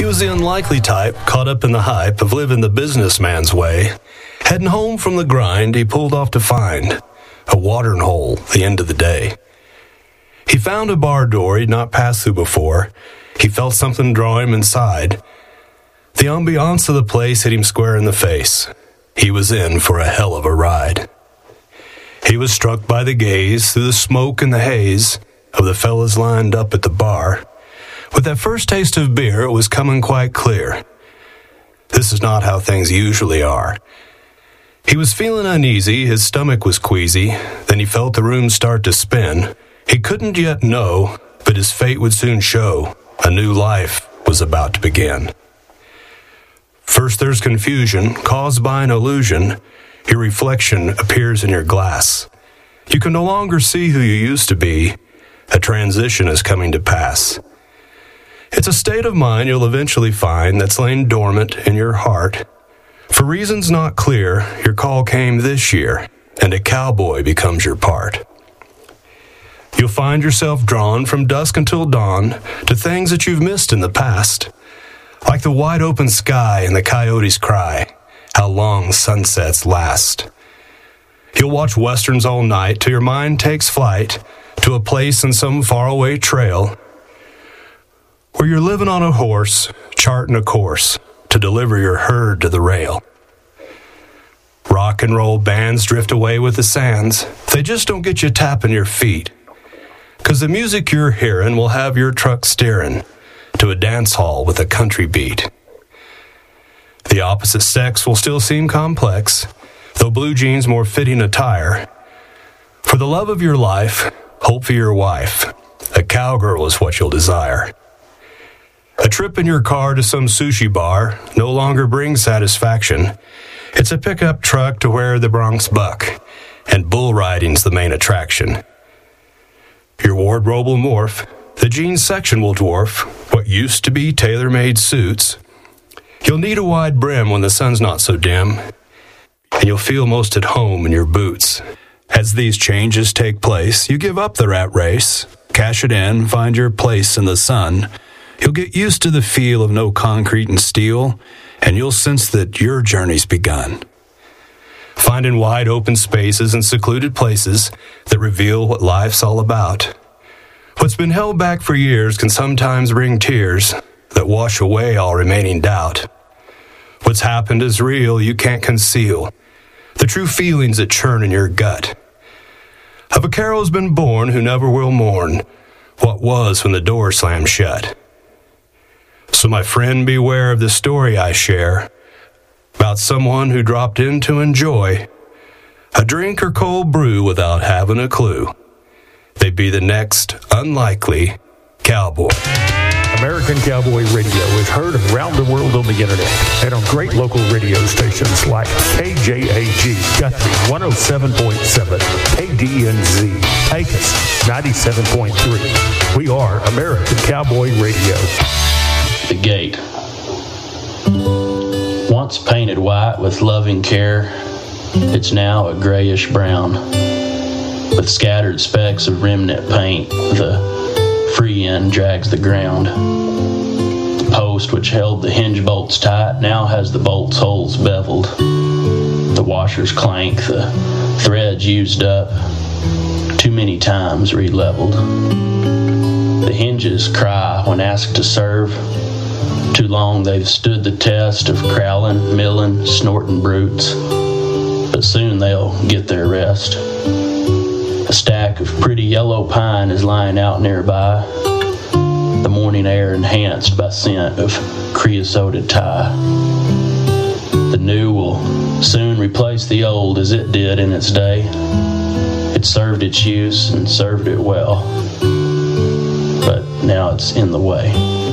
was the unlikely type, caught up in the hype of living the businessman's way. Heading home from the grind, he pulled off to find a watering hole the end of the day. He found a bar door he'd not passed through before. He felt something draw him inside. The ambiance of the place hit him square in the face. He was in for a hell of a ride. He was struck by the gaze through the smoke and the haze of the fellas lined up at the bar. With that first taste of beer, it was coming quite clear. This is not how things usually are. He was feeling uneasy, his stomach was queasy, then he felt the room start to spin. He couldn't yet know, but his fate would soon show. A new life was about to begin. First there's confusion, caused by an illusion. Your reflection appears in your glass. You can no longer see who you used to be. A transition is coming to pass. It's a state of mind you'll eventually find that's lain dormant in your heart. For reasons not clear, your call came this year, and a cowboy becomes your part. You'll find yourself drawn from dusk until dawn to things that you've missed in the past. Like the wide open sky and the coyotes cry, how long sunsets last. You'll watch westerns all night till your mind takes flight to a place in some faraway trail where you're living on a horse, charting a course to deliver your herd to the rail. Rock and roll bands drift away with the sands. They just don't get you tapping your feet. 'Cause the music you're hearing will have your truck steering to a dance hall with a country beat. The opposite sex will still seem complex, though blue jeans more fitting attire. For the love of your life, hope for your wife. A cowgirl is what you'll desire. A trip in your car to some sushi bar no longer brings satisfaction. It's a pickup truck to where the Bronx buck, and bull riding's the main attraction. Your wardrobe will morph. The jeans section will dwarf what used to be tailor-made suits. You'll need a wide brim when the sun's not so dim, and you'll feel most at home in your boots. As these changes take place, you give up the rat race, cash it in, find your place in the sun. You'll get used to the feel of no concrete and steel, and you'll sense that your journey's begun. Finding wide open spaces and secluded places that reveal what life's all about. What's been held back for years can sometimes bring tears that wash away all remaining doubt. What's happened is real, you can't conceal the true feelings that churn in your gut. A vaquero's been born who never will mourn what was when the door slammed shut. So my friend, beware of the story I share about someone who dropped in to enjoy a drink or cold brew without having a clue. They'd be the next unlikely cowboy. American Cowboy Radio is heard around the world on the internet and on great local radio stations like KJAG Guthrie 107.7, KDNZ Pecos 97.3. We are American Cowboy Radio. The gate. Once painted white with loving care, it's now a grayish brown, with scattered specks of remnant paint. The free end drags the ground. The post which held the hinge bolts tight now has the bolts holes beveled. The washers clank, the threads used up, too many times re-leveled. The hinges cry when asked to serve. Too long they've stood the test of crowling, milling, snorting brutes. But soon they'll get their rest. A stack of pretty yellow pine is lying out nearby, the morning air enhanced by scent of creosoted tie. The new will soon replace the old as it did in its day. It served its use and served it well, but now it's in the way.